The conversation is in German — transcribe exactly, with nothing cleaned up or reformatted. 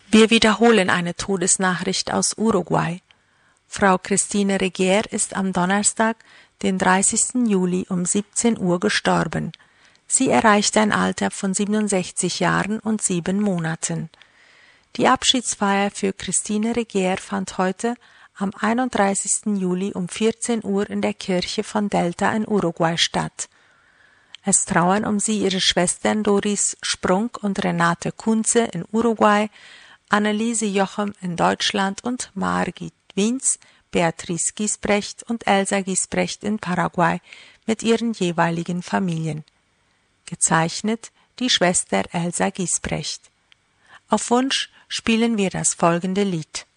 Wir wiederholen eine Todesnachricht aus Uruguay. Frau Christine Regier ist am Donnerstag, den dreißigsten Juli um siebzehn Uhr gestorben. Sie erreichte ein Alter von siebenundsechzig Jahren und sieben Monaten. Die Abschiedsfeier für Christine Regier fand heute am einunddreißigsten Juli um vierzehn Uhr in der Kirche von Delta in Uruguay statt. Es trauern um sie ihre Schwestern Doris Sprung und Renate Kunze in Uruguay, Anneliese Jochem in Deutschland und Margit Wiens, Beatrice Giesbrecht und Elsa Giesbrecht in Paraguay mit ihren jeweiligen Familien. Gezeichnet die Schwester Elsa Giesbrecht. Auf Wunsch spielen wir das folgende Lied.